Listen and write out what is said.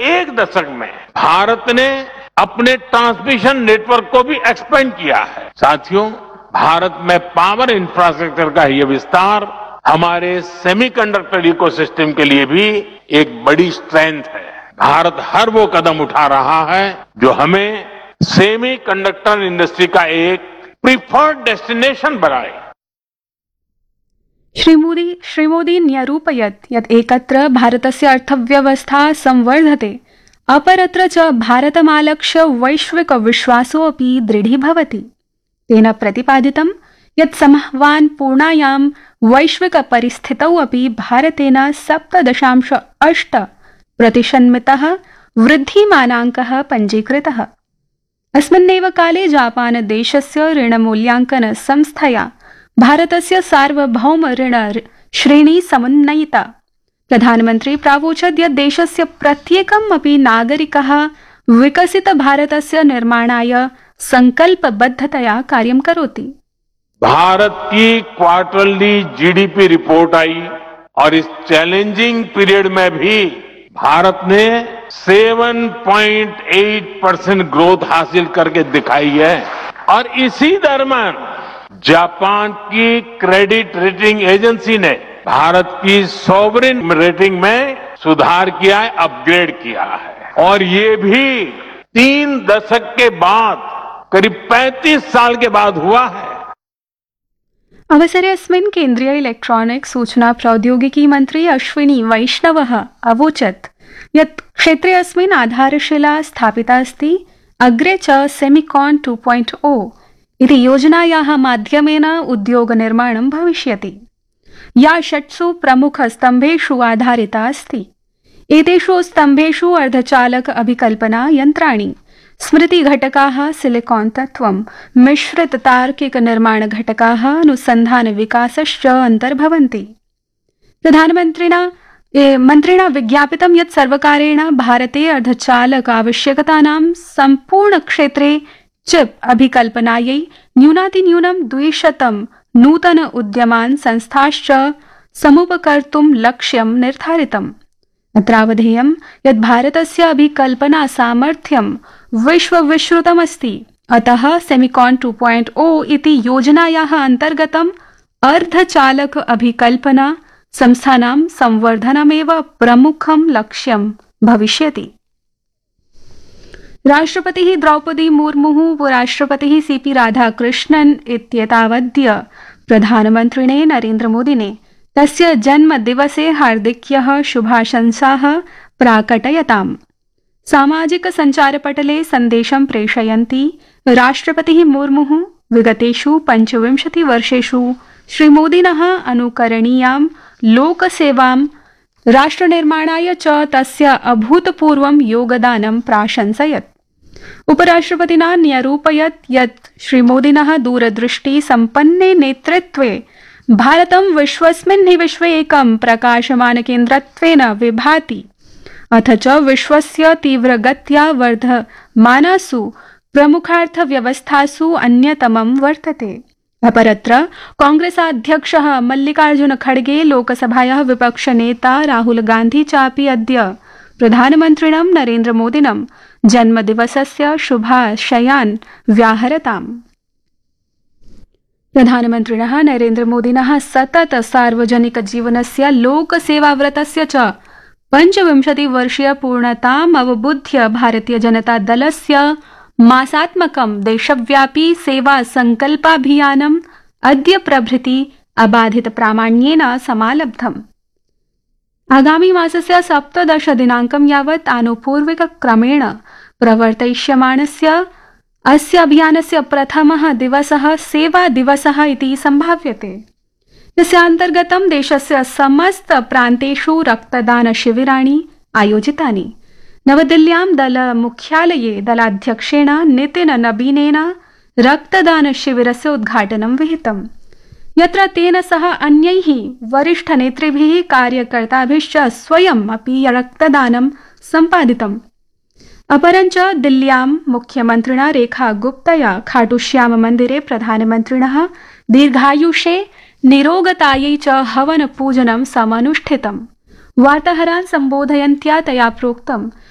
एक दशक में भारत ने अपने ट्रांसमिशन नेटवर्क को भी एक्सपेंड किया है। साथियों, भारत में पावर इंफ्रास्ट्रक्चर का यह विस्तार हमारे सेमीकंडक्टर इकोसिस्टम के लिए भी एक बड़ी स्ट्रेंथ है। भारत हर वो कदम उठा रहा है जो हमें सेमीकंडक्टर इंडस्ट्री का एक प्रिफर्ड डेस्टिनेशन बनाए। श्रीमोदी न्यरूपयत् यत् एकत्र भारतस्य अर्थव्यवस्था संवर्धते, अपरत्र च भारतमालक्ष्य वैश्विक विश्वासो अपि दृढीभवति। तेन प्रतिपादितं यत् संवहनपूर्णायां वैश्विक परिस्थितौ अपि भारतेन 7.8% वृद्धिमानाङ्कः पञ्जीकृतः। अस्मिन्नेव काले जापान देशस्य ऋणमूल्याङ्कन संस्थया भारतस्य सार्वभौम ऋण श्रेणी समुन्नयिता। प्रधानमन्त्री प्रावोचत् यत् देशस्य प्रत्येकम् अपि नागरिकः विकसित भारतस्य निर्माणाय संकल्पबद्धतया कार्यं करोति। भारत की क्वार्टरली जीडीपी रिपोर्ट आई और इस चैलेंजिंग पीरियड में भी भारत ने 7.8% ग्रोथ हासिल करके दिखाई है। और इसी दरम्यान जापान की क्रेडिट रेटिंग एजेंसी ने भारत की सॉवरेन रेटिंग में सुधार किया है, अपग्रेड किया है। और ये भी 3 दशक के बाद, करीब 35 साल के बाद हुआ है। अवसरे अस्मिन् केन्द्रीय इलेक्ट्रॉनिक्स सूचना प्रौद्योगिकी मन्त्री अश्विनी वैष्णवः अवोचत् यत् क्षेत्रे अस्मिन् आधारशिला स्थापिता अस्ति। अग्रे च सेमिकॉन 2.0 इति योजनायाः माध्यमेन उद्योगनिर्माणं भविष्यति, या 6 प्रमुखस्तम्भेषु आधारिता अस्ति। एतेषु स्तम्भेषु अर्धचालक अभिकल्पना यन्त्राणि, स्मृतिघटकाः, सिलिकॉन तत्त्वं, मिश्रित तार्किक निर्माण घटकाः, अनुसन्धान विकासश्च अन्तर्भवन्ति। मन्त्रिणा विज्ञापितं यत् सर्वकारेण भारते अर्धचालक आवश्यकतानां सम्पूर्ण क्षेत्रे चिप अभिकल्पनायै न्यूनातिन्यूनं 200 नूतन उद्यमान् संस्थाश्च समुपकर्तुं लक्ष्यं निर्धारितम्। अत्रावधेयं यत् भारतस्य अभिकल्पना सामर्थ्यं विश्वविश्रुतमस्ति। अतः सेमिकॉन 2.0 इति योजनायाः अन्तर्गतम् अर्धचालक अभिकल्पना संस्थानां संवर्धनमेव प्रमुखं लक्ष्यं भविष्यति। राष्ट्रपतिः द्रौपदी मुर्मुः, उपराष्ट्रपतिः सीपी राधाकृष्णन् इत्येतावद्य प्रधानमन्त्रिणे नरेन्द्रमोदिने तस्य जन्मदिवसे हार्दिक्यः शुभाशंसाः प्राकटयताम्। सामाजिक सञ्चारपटले सन्देशं प्रेषयन्ती राष्ट्रपतिः मुर्मुः विगतेषु 25 वर्षेषु श्रीमोदिनः अनुकरणीयां लोकसेवां राष्ट्रनिर्माणाय च तस्य अभूतपूर्वं योगदानं प्राशंसयत्। उपराष्ट्रपतिना न्यरूपयत् यत् श्रीमोदिनः दूरदृष्टि सम्पन्ने नेतृत्वे भारतं विश्वस्मिन् हि विश्वे एकं प्रकाशमानकेन्द्रत्वेन विभाति, अथ च विश्वस्य तीव्रगत्या वर्धमानासु प्रमुखार्थव्यवस्थासु अन्यतमं वर्तते। अपरत्र कांग्रेसाध्यक्षः मल्लिकार्जुन खड़गे, लोकसभायाः विपक्षनेता राहुल गांधी चापि अद्य प्रधानमन्त्रिणं नरेन्द्रमोदिनं जन्मदिवसस्य शुभाशयान् व्याहरताम्। प्रधानमन्त्रिणः नरेन्द्रमोदिनः सतत सार्वजनिक जीवनस्य लोकसेवाव्रतस्य च 25 वर्षीय पूर्णताम् अवबुध्य भारतीय जनता दलस्य मासात्मकं देशव्यापी सेवा संकल्पाभियानम् अद्य प्रभृति अबाधित प्रामाण्येन समालब्धम्। आगामी मासस्य 17 दिनाङ्कं यावत् आनुपूर्विक क्रमेण प्रवर्तयिष्यमाणस्य अस्य अभियानस्य प्रथमः दिवसः सेवा दिवसः इति सम्भाव्यते। यस्य अन्तर्गतं देशस्य समस्त प्रान्तेषु रक्तदान शिबिराणि आयोजितानि। नवदिल्ल्यां दलमुख्यालये दलाध्यक्षेण नितिन नबीनेन रक्तदान शिबिरस्य उद्घाटनं विहितम्, यत्र तेन सह अन्यैः वरिष्ठनेतृभिः कार्यकर्ताभिश्च स्वयम् अपि रक्तदानं सम्पादितम्। अपरञ्च दिल्ल्यां मुख्यमन्त्रिणा रेखा गुप्तया खाटूश्याम मन्दिरे प्रधानमन्त्रिणः दीर्घायुषे निरोगतायै च हवन पूजनं समनुष्ठितम्। वार्ताहरान् सम्बोधयन्त्या तया प्रोक्तम्